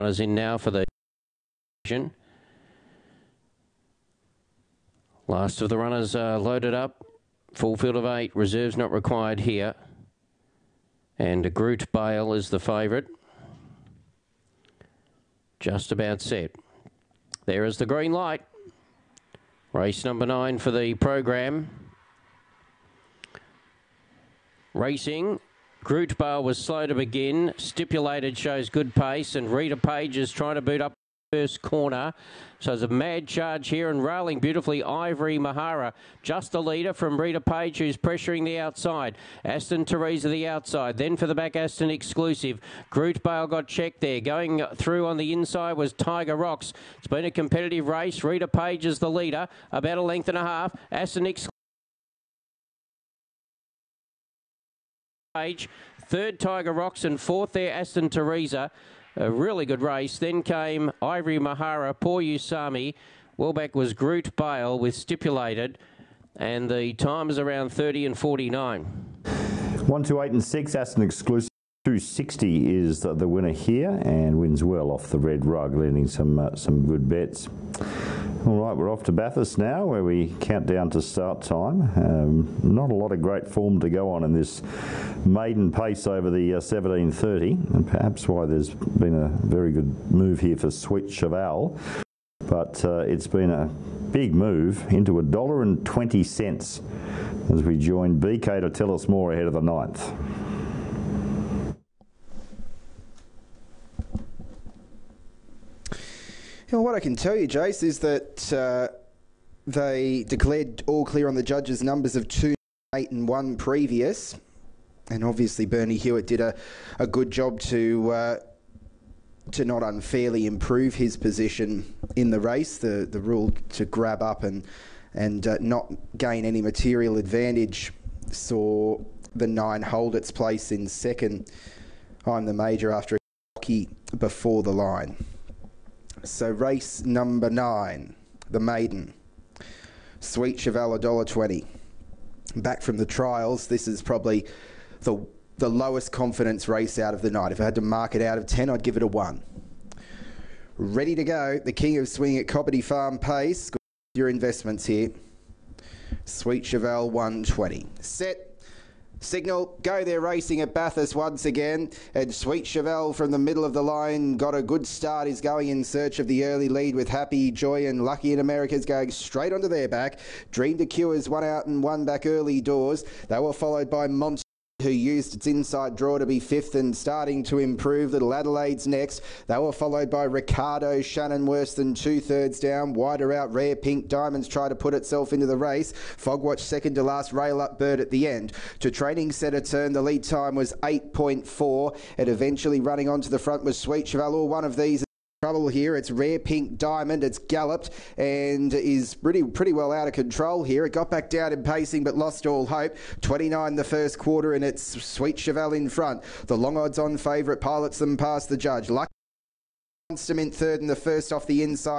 Runners in now for the division. Last of the runners loaded up. Full field of 8. Reserves not required here. And Groot Bale is the favourite. Just about set. There is the green light. Race number 9 for the program. Racing. Groot Bale was slow to begin. Stipulated shows good pace, and Rita Page is trying to boot up first corner. So there's a mad charge here, and railing beautifully Ivory Mahara. Just a leader from Rita Page, who's pressuring the outside. Aston Teresa the outside. Then for the back, Aston Exclusive. Groot Bale got checked there. Going through on the inside was Tiger Rocks. It's been a competitive race. Rita Page is the leader, about a length and a half. Aston Exclusive. Third, Tiger Rocks, and fourth there, Aston Teresa. A really good race. Then came Ivory Mahara, Poor Usami. Well back was Groot Bale with Stipulated, and the time is around 30 and 49. 1, 2, 8 and 6, Aston Exclusive. 260 is the winner here, and wins well off the red rug, leading some good bets. All right, we're off to Bathurst now, where we count down to start time. Not a lot of great form to go on in this maiden pace over the 1730, and perhaps why there's been a very good move here for Sweet Cheval. But it's been a big move into $1.20 as we join BK to tell us more ahead of the 9th. Well, what I can tell you, Jace, is that they declared all clear on the judges' numbers of 2, 8 and 1 previous. And obviously Bernie Hewitt did a good job to not unfairly improve his position in the race. The rule to grab up and not gain any material advantage saw the 9 hold its place in second. I'm the Major after a hockey before the line. So race number 9, the maiden. Sweet Cheval, $1.20. Back from the trials, this is probably the lowest confidence race out of the night. If I had to mark it out of 10, I'd give it a 1. Ready to go, the King of Swing at Coppity Farm pace. Your investments here. Sweet Cheval, $1.20. Set. Signal, go there racing at Bathurst once again, and Sweet Cheval from the middle of the line got a good start, is going in search of the early lead with Happy Joy, and Lucky in America's going straight onto their back. Dream to Cures one out and one back early doors. They were followed by Monster, who used its inside draw to be 5th and starting to improve. Little Adelaide's next. They were followed by Ricardo Shannon, worse than 2/3 down. Wider out, Rare Pink Diamonds try to put itself into the race. Fogwatch second to last, Rail Up Bird at the end. To Training Set a Turn, the lead time was 8.4, and eventually running onto the front was Sweet Cheval. Or one of these trouble here. It's Rare Pink Diamond. It's galloped and is pretty well out of control here. It got back down in pacing but lost all hope. 29 the first quarter, and it's Sweet Cheval in front. The long odds on favourite pilots them past the judge. Lucky Mint third in the first off the inside.